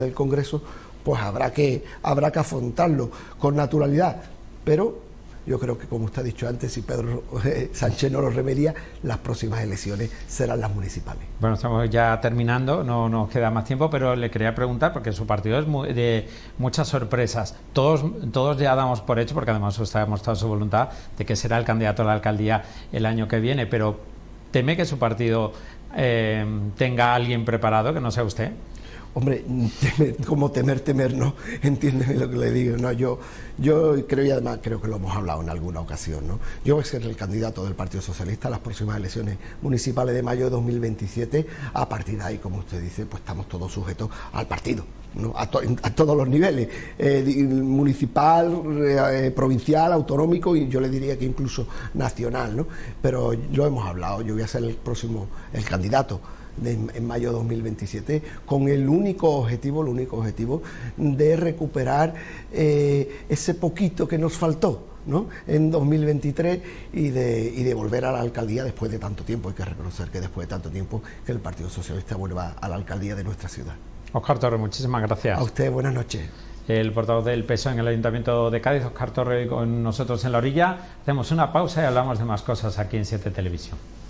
del Congreso, pues habrá que afrontarlo con naturalidad, pero yo creo que, como usted ha dicho antes, si Pedro Sánchez no lo remedia, las próximas elecciones serán las municipales. Bueno, estamos ya terminando, no nos queda más tiempo, pero le quería preguntar, porque su partido es de muchas sorpresas. Todos ya damos por hecho, porque además usted ha mostrado su voluntad de que será el candidato a la alcaldía el año que viene, pero ¿teme que su partido tenga a alguien preparado que no sea usted? Hombre, como temer, ¿no? Entiéndeme lo que le digo, ¿no? Yo creo, y además creo que lo hemos hablado en alguna ocasión, ¿no? Yo voy a ser el candidato del Partido Socialista a las próximas elecciones municipales de mayo de 2027. A partir de ahí, como usted dice, pues estamos todos sujetos al partido, ¿no? A todos los niveles, municipal, provincial, autonómico, y yo le diría que incluso nacional, ¿no? Pero lo hemos hablado, yo voy a ser el candidato en mayo de 2027, con el único objetivo de recuperar ese poquito que nos faltó, ¿no?, en 2023 y de volver a la alcaldía después de tanto tiempo. Hay que reconocer que después de tanto tiempo que el Partido Socialista vuelva a la alcaldía de nuestra ciudad. Óscar Torre, muchísimas gracias. A usted, buenas noches. El portavoz del PSOE en el Ayuntamiento de Cádiz, Óscar Torre, con nosotros en La Orilla. Hacemos una pausa y hablamos de más cosas aquí en 7 Televisión.